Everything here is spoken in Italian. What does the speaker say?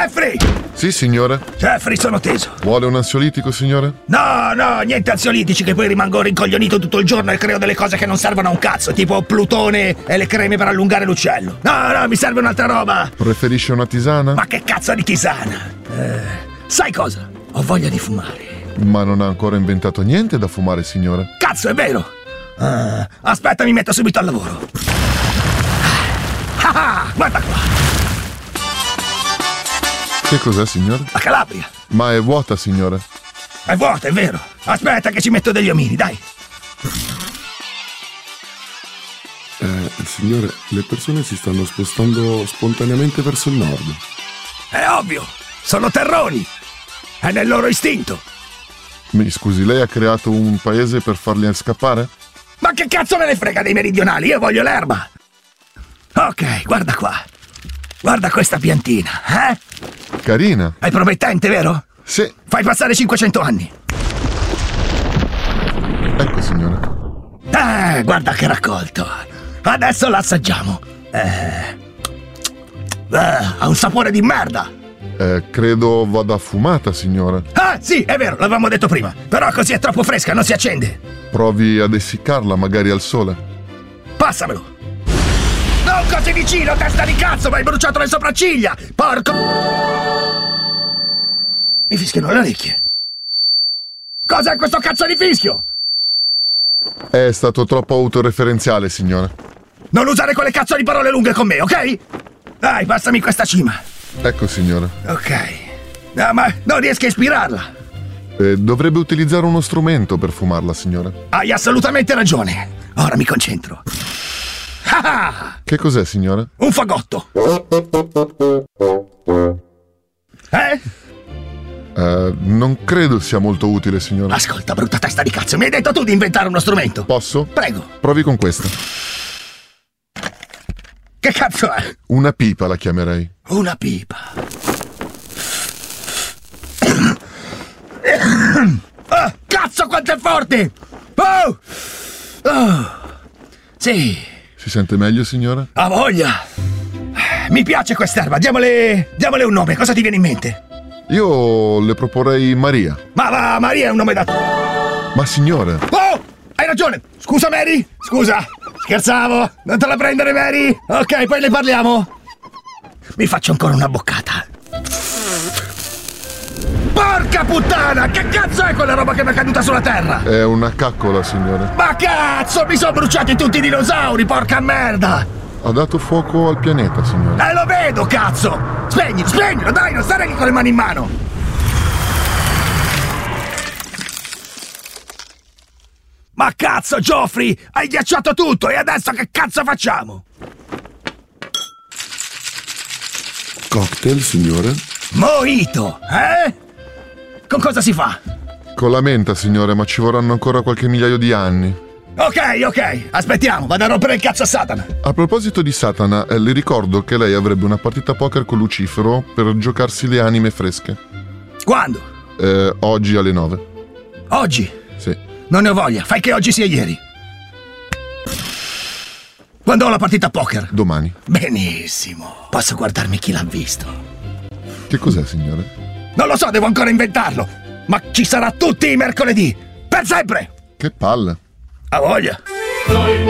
Jeffrey! Sì, signore. Jeffrey, sono teso. Vuole un ansiolitico, signore? No, niente ansiolitici che poi rimango rincoglionito tutto il giorno e creo delle cose che non servono a un cazzo, tipo Plutone e le creme per allungare l'uccello. No, mi serve un'altra roba. Preferisce una tisana? Ma che cazzo di tisana? Sai cosa? Ho voglia di fumare. Ma non ha ancora inventato niente da fumare, signore. Cazzo, è vero! Aspetta, mi metto subito al lavoro. Guarda qua! Che cos'è, signore? La Calabria! Ma è vuota, signore. È vuota, è vero. Aspetta che ci metto degli omini, dai. Signore, le persone si stanno spostando spontaneamente verso il nord. È ovvio, sono terroni. È nel loro istinto. Mi scusi, lei ha creato un paese per farli scappare? Ma che cazzo me ne frega dei meridionali? Io voglio l'erba. Ok, guarda qua. Guarda questa piantina, eh? Carina. È promettente, vero? Sì. Fai passare 500 anni. Ecco, signore. Guarda che raccolto. Adesso l'assaggiamo. Ha un sapore di merda. Credo vada affumata, signore. Ah, sì, è vero, l'avevamo detto prima. Però così è troppo fresca, non si accende. Provi ad essiccarla, magari al sole. Passamelo. Non così vicino, testa di cazzo, mi hai bruciato le sopracciglia. Porco... Mi fischiano le orecchie. Cos'è questo cazzo di fischio? È stato troppo autoreferenziale, signore. Non usare quelle cazzo di parole lunghe con me, ok? Dai, passami questa cima. Ecco, signore. Ok. No, ma non riesco a ispirarla. Dovrebbe utilizzare uno strumento per fumarla, signore. Hai assolutamente ragione. Ora mi concentro. Che cos'è, signore? Un fagotto. Non credo sia molto utile, signore. Ascolta, brutta testa di cazzo, mi hai detto tu di inventare uno strumento. Posso? Prego. Provi con questa. Che cazzo è? Una pipa la chiamerei. Una pipa. Cazzo quanto è forte! Sì. Si sente meglio, signore? Ha voglia. Mi piace quest'erba, diamole un nome, cosa ti viene in mente? Io le proporrei Maria. Ma va, Maria è un nome da... Ma signore... Oh, hai ragione. Scusa, Mary. Scusa. Scherzavo. Non te la prendere, Mary. Ok, poi ne parliamo. Mi faccio ancora una boccata. Porca puttana! Che cazzo è quella roba che mi è caduta sulla terra? È una caccola, signore. Ma cazzo! Mi sono bruciati tutti i dinosauri, porca merda! Ha dato fuoco al pianeta, signore. Lo vedo, cazzo! Spegnilo, dai, non stare lì con le mani in mano! Ma cazzo, Geoffrey! Hai ghiacciato tutto e adesso che cazzo facciamo? Cocktail, signore? Mojito, eh? Con cosa si fa? Con la menta, signore, ma ci vorranno ancora qualche migliaio di anni. Ok, aspettiamo, vado a rompere il cazzo a Satana. A proposito di Satana, le ricordo che lei avrebbe una partita poker con Lucifero per giocarsi le anime fresche. Quando? Oggi alle 9. Oggi? Sì. Non ne ho voglia, fai che oggi sia ieri. Quando ho la partita poker? Domani. Benissimo, posso guardarmi chi l'ha visto. Che cos'è, signore? Non lo so, devo ancora inventarlo. Ma ci sarà tutti i mercoledì, per sempre. Che palle. Ha voglia.